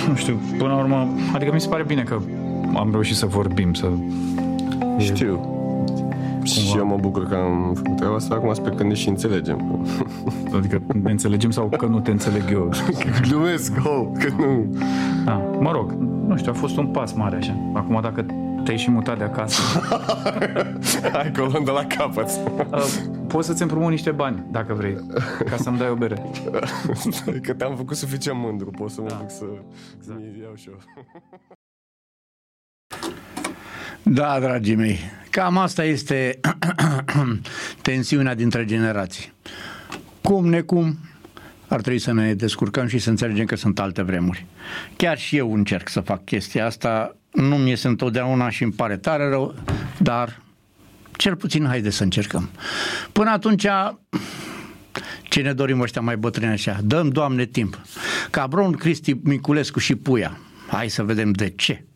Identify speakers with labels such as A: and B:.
A: nu știu, până la urmă, adică mi se pare bine că am reușit să vorbim, să...
B: Știu. Și eu mă bucur că am făcut treaba asta, acum sper că ne și înțelegem.
A: Adică ne înțelegem sau că nu te înțeleg eu?
B: Glumesc, că nu...
A: Da, mă rog, nu știu, a fost un pas mare așa. Acum dacă te-ai și mutat de acasă...
B: Hai că o luăm de la capăt.
A: Poți să-ți împrumut niște bani, dacă vrei, ca să-mi dai o bere.
B: Că te-am făcut suficient mândru, pot să mă duc să iau și eu.
C: Da, dragii mei, cam asta este tensiunea dintre generații. Cum necum, ar trebui să ne descurcăm și să înțelegem că sunt alte vremuri. Chiar și eu încerc să fac chestia asta, nu-mi iese întotdeauna și îmi pare tare rău, dar cel puțin haide să încercăm. Până atunci, ce ne dorim ăștia mai bătrâni așa? Dăm, Doamne, timp. Cabron, Cristi, Miculescu și Puia. Hai să vedem de ce.